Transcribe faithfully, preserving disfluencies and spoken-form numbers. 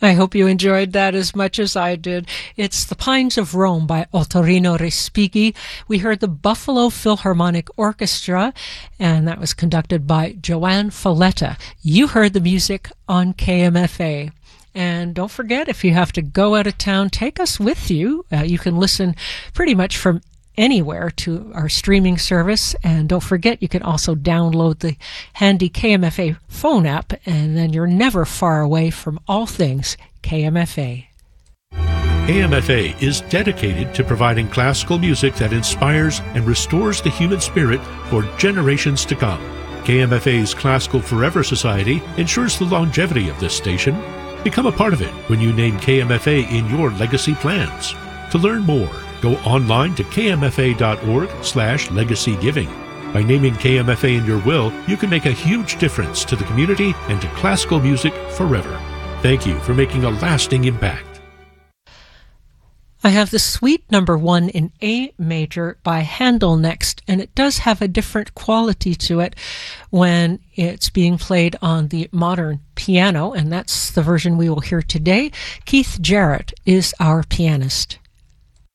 I hope you enjoyed that as much as I did. It's The Pines of Rome by Ottorino Respighi. We heard the Buffalo Philharmonic Orchestra, and that was conducted by Joanne Folletta. You heard the music on K M F A. And don't forget, if you have to go out of town, take us with you. Uh, you can listen pretty much from anywhere to our streaming service. And don't forget, you can also download the handy K M F A phone app, and then you're never far away from all things K M F A. K M F A is dedicated to providing classical music that inspires and restores the human spirit for generations to come. K M F A's Classical Forever Society ensures the longevity of this station. Become a part of it when you name K M F A in your legacy plans. To learn more, go online to k m f a dot org slash legacy giving. By naming K M F A in your will, you can make a huge difference to the community and to classical music forever. Thank you for making a lasting impact. I have the Suite Number One in A major by Handel next, and it does have a different quality to it when it's being played on the modern piano, and that's the version we will hear today. Keith Jarrett is our pianist.